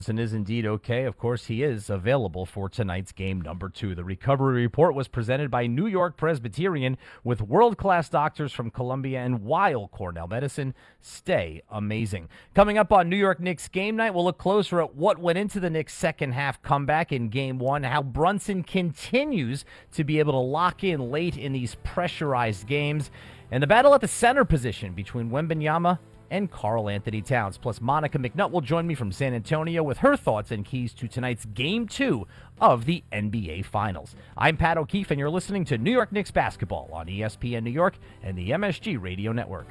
Is indeed okay. Of course, he is available for tonight's game number 2. The recovery report was presented by New York Presbyterian with world-class doctors from Columbia and Weill Cornell Medicine. Stay amazing. Coming up on New York Knicks game night, we'll look closer at what went into the Knicks' second half comeback in game 1, how Brunson continues to be able to lock in late in these pressurized games, and the battle at the center position between Wembanyama and Karl-Anthony Towns. Plus, Monica McNutt will join me from San Antonio with her thoughts and keys to tonight's Game 2 of the NBA Finals. I'm Pat O'Keefe, and you're listening to New York Knicks basketball on ESPN New York and the MSG Radio Network.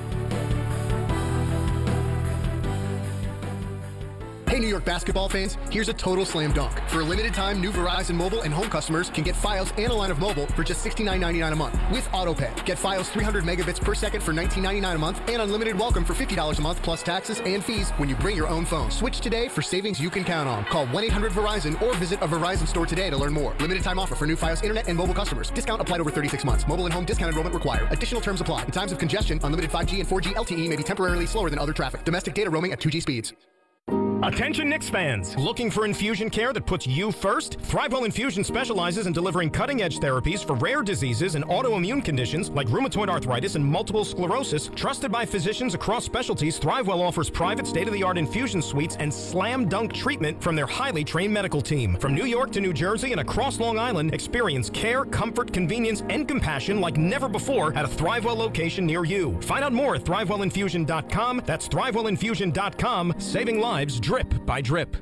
Hey, New York basketball fans, here's a total slam dunk. For a limited time, new Verizon mobile and home customers can get Fios and a line of mobile for just $69.99 a month with AutoPay. Get Fios 300 megabits per second for $19.99 a month and unlimited welcome for $50 a month plus taxes and fees when you bring your own phone. Switch today for savings you can count on. Call 1-800-VERIZON or visit a Verizon store today to learn more. Limited time offer for new Fios internet and mobile customers. Discount applied over 36 months. Mobile and home discount enrollment required. Additional terms apply. In times of congestion, unlimited 5G and 4G LTE may be temporarily slower than other traffic. Domestic data roaming at 2G speeds. Attention Knicks fans, looking for infusion care that puts you first? ThriveWell Infusion specializes in delivering cutting-edge therapies for rare diseases and autoimmune conditions like rheumatoid arthritis and multiple sclerosis. Trusted by physicians across specialties, ThriveWell offers private state-of-the-art infusion suites and slam-dunk treatment from their highly trained medical team. From New York to New Jersey and across Long Island, experience care, comfort, convenience, and compassion like never before at a ThriveWell location near you. Find out more at ThriveWellInfusion.com. That's ThriveWellInfusion.com. Saving lives drip by drip.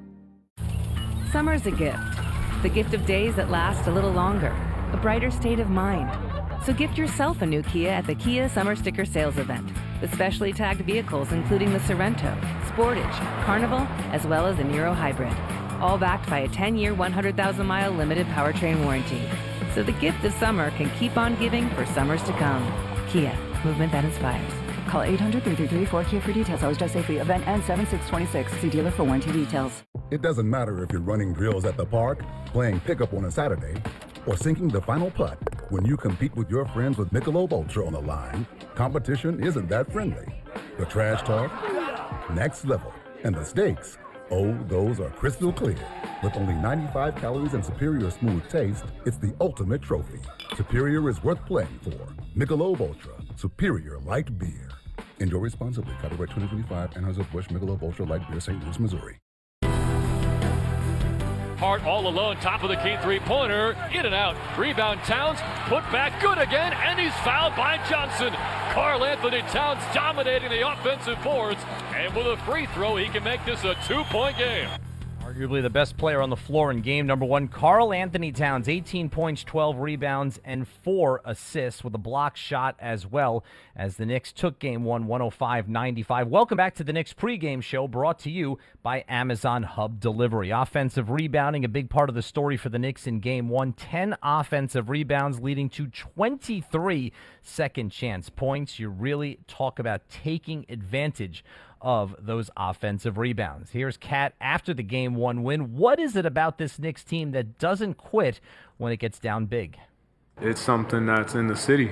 Summer's a gift. The gift of days that last a little longer. A brighter state of mind. So gift yourself a new Kia at the Kia Summer Sticker Sales Event. With specially tagged vehicles including the Sorrento, Sportage, Carnival, as well as the Niro Hybrid. All backed by a 10-year, 100,000-mile limited powertrain warranty. So the gift of summer can keep on giving for summers to come. Kia, movement that inspires. Call 800-333-4KIA for details. Always drive safely. Event ends 7/6/26. See dealer for warranty details. It doesn't matter if you're running drills at the park, playing pickup on a Saturday, or sinking the final putt. When you compete with your friends with Michelob Ultra on the line, competition isn't that friendly. The trash talk, next level, and the stakes, oh, those are crystal clear. With only 95 calories and superior smooth taste, it's the ultimate trophy. Superior is worth playing for. Michelob Ultra, superior light beer. Enjoy responsibly. Copyright 2025, Anheuser-Busch Michelob Ultra Light Beer, St. Louis, Missouri. Hart all alone, top of the key three-pointer, in and out. Rebound Towns, put back, good again, and he's fouled by Johnson. Karl-Anthony Towns dominating the offensive boards, and with a free throw, he can make this a 2-point game. Arguably the best player on the floor in game number 1, Karl-Anthony Towns, 18 points, 12 rebounds, and 4 assists with a block shot as well as the Knicks took game 1, 105-95. Welcome back to the Knicks pregame show brought to you by Amazon Hub Delivery. Offensive rebounding, a big part of the story for the Knicks in game 1. 10 offensive rebounds leading to 23 second chance points. You really talk about taking advantage of those offensive rebounds. Here's Kat after the Game 1 win. What is it about this Knicks team that doesn't quit when it gets down big? It's something that's in the city.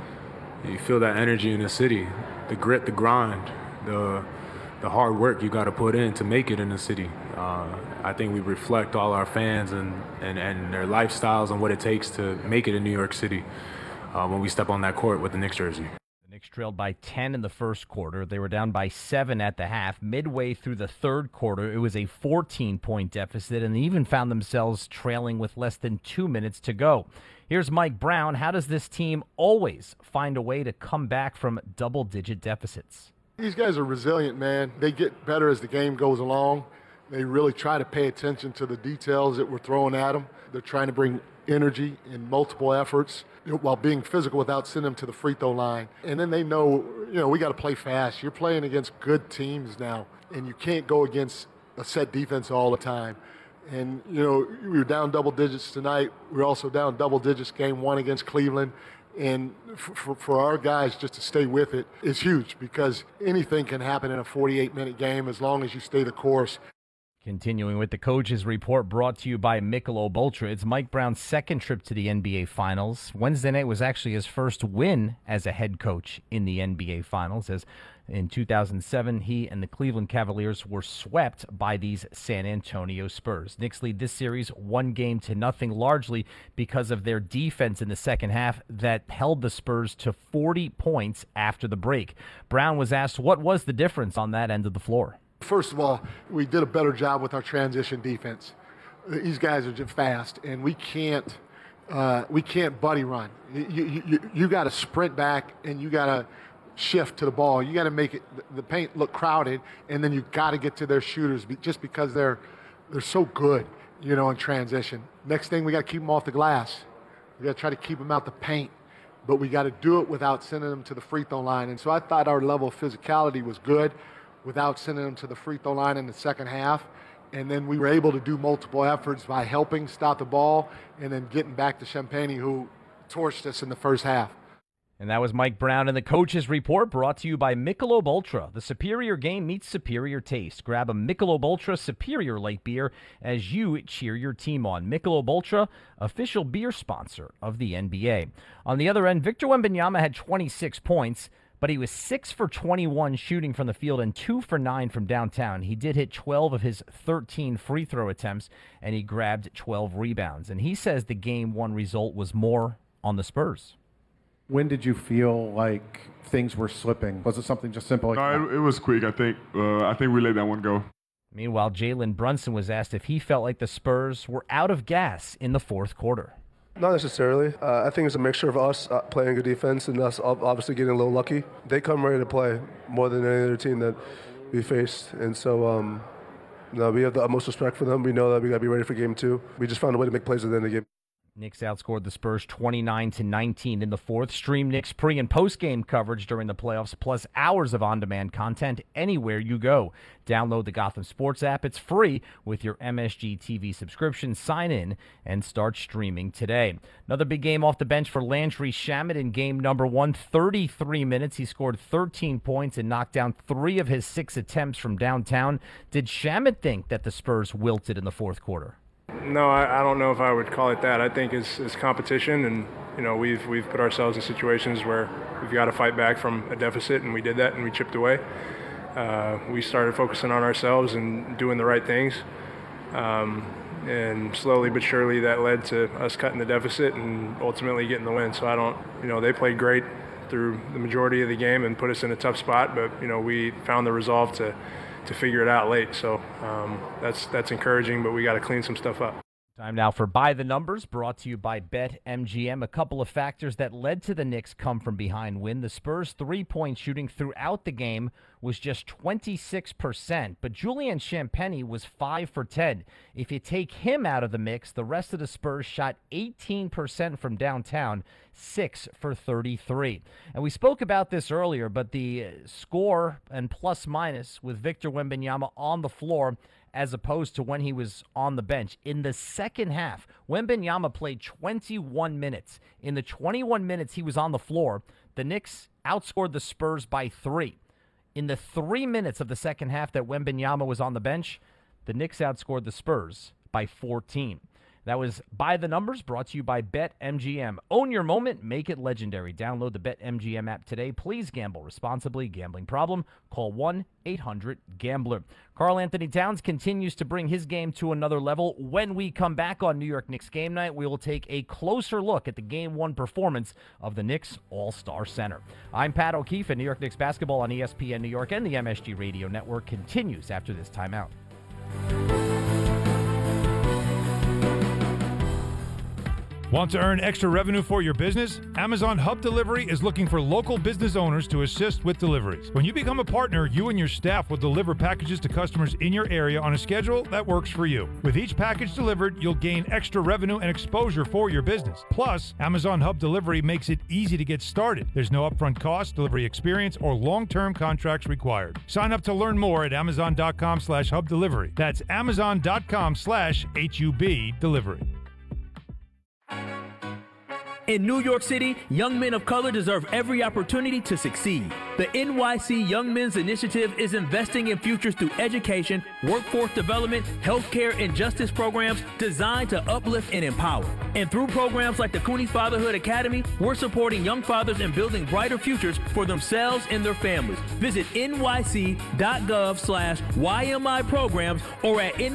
You feel that energy in the city, the grit, the grind, the hard work you got to put in to make it in the city. I think we reflect all our fans and their lifestyles and what it takes to make it in New York City when we step on that court with the Knicks jersey. Knicks trailed by 10 in the first quarter. They were down by 7 at the half. Midway through the third quarter, it was a 14-point deficit, and they even found themselves trailing with less than 2 minutes to go. Here's Mike Brown. How does this team always find a way to come back from double-digit deficits? These guys are resilient, man. They get better as the game goes along. They really try to pay attention to the details that we're throwing at them. They're trying to bring energy in multiple efforts while being physical without sending them to the free throw line. And then they know, we got to play fast. You're playing against good teams now, and you can't go against a set defense all the time. And, we were down double digits tonight. We were also down double digits game 1 against Cleveland. And for our guys just to stay with it is huge because anything can happen in a 48-minute game as long as you stay the course. Continuing with the coach's report brought to you by Michelob Ultra. It's Mike Brown's second trip to the NBA Finals. Wednesday night was actually his first win as a head coach in the NBA Finals, as in 2007, he and the Cleveland Cavaliers were swept by these San Antonio Spurs. Knicks lead this series 1-0, largely because of their defense in the second half that held the Spurs to 40 points after the break. Brown was asked what was the difference on that end of the floor. First of all, we did a better job with our transition defense. These guys are just fast, and we can't buddy run. You got to sprint back, and you got to shift to the ball. You got to make the paint look crowded, and then you got to get to their shooters just because they're so good, in transition. Next thing, we got to keep them off the glass. We got to try to keep them out the paint, but we got to do it without sending them to the free throw line. And so I thought our level of physicality was good without sending them to the free throw line in the second half. And then we were able to do multiple efforts by helping stop the ball and then getting back to Champagnie, who torched us in the first half. And that was Mike Brown in the coach's report, brought to you by Michelob Ultra. The superior game meets superior taste. Grab a Michelob Ultra Superior Light Beer as you cheer your team on. Michelob Ultra, official beer sponsor of the NBA. On the other end, Victor Wembanyama had 26 points, but he was 6 for 21 shooting from the field and 2 for 9 from downtown. He did hit 12 of his 13 free throw attempts, and he grabbed 12 rebounds. And he says the Game 1 result was more on the Spurs. When did you feel like things were slipping? Was it something just simple? No, it was quick. I think we let that one go. Meanwhile, Jalen Brunson was asked if he felt like the Spurs were out of gas in the fourth quarter. Not necessarily. I think it's a mixture of us playing good defense and us obviously getting a little lucky. They come ready to play more than any other team that we faced. And so we have the utmost respect for them. We know that we got to be ready for Game 2. We just found a way to make plays at the end of the game. Knicks outscored the Spurs 29-19 in the fourth. Stream Knicks pre- and post-game coverage during the playoffs, plus hours of on-demand content anywhere you go. Download the Gotham Sports app. It's free with your MSG TV subscription. Sign in and start streaming today. Another big game off the bench for Landry Shamet in game number 1. 33 minutes. He scored 13 points and knocked down 3 of his 6 attempts from downtown. Did Shamet think that the Spurs wilted in the fourth quarter? No, I don't know if I would call it that. I think it's competition, and we've put ourselves in situations where we've got to fight back from a deficit, and we did that, and we chipped away. We started focusing on ourselves and doing the right things, and slowly but surely that led to us cutting the deficit and ultimately getting the win. So they played great through the majority of the game and put us in a tough spot, but we found the resolve to figure it out late. So that's encouraging, but we got to clean some stuff up. Time now for By the Numbers, brought to you by BetMGM. A couple of factors that led to the Knicks' come-from-behind win. The Spurs' three-point shooting throughout the game was just 26%, but Julian Champagnie was 5 for 10. If you take him out of the mix, the rest of the Spurs shot 18% from downtown, 6 for 33. And we spoke about this earlier, but the score and plus-minus with Victor Wembanyama on the floor as opposed to when he was on the bench. In the second half, Wembanyama played 21 minutes. In the 21 minutes he was on the floor, the Knicks outscored the Spurs by 3. In the 3 minutes of the second half that Wembanyama was on the bench, the Knicks outscored the Spurs by 14. That was By the Numbers, brought to you by BetMGM. Own your moment, make it legendary. Download the BetMGM app today. Please gamble responsibly. Gambling problem? Call 1-800-GAMBLER. Karl Anthony Towns continues to bring his game to another level. When we come back on New York Knicks Game Night, we will take a closer look at the Game 1 performance of the Knicks All-Star Center. I'm Pat O'Keefe, and New York Knicks basketball on ESPN New York and the MSG Radio Network continues after this timeout. Want to earn extra revenue for your business? Amazon Hub Delivery is looking for local business owners to assist with deliveries. When you become a partner, you and your staff will deliver packages to customers in your area on a schedule that works for you. With each package delivered, you'll gain extra revenue and exposure for your business. Plus, Amazon Hub Delivery makes it easy to get started. There's no upfront cost, delivery experience, or long-term contracts required. Sign up to learn more at Amazon.com/Hub Delivery. That's Amazon.com/HUB Delivery. In New York City, young men of color deserve every opportunity to succeed. The NYC Young Men's Initiative is investing in futures through education, workforce development, healthcare, and justice programs designed to uplift and empower. And through programs like the Cooney Fatherhood Academy, we're supporting young fathers and building brighter futures for themselves and their families. Visit nyc.gov/YMI programs or at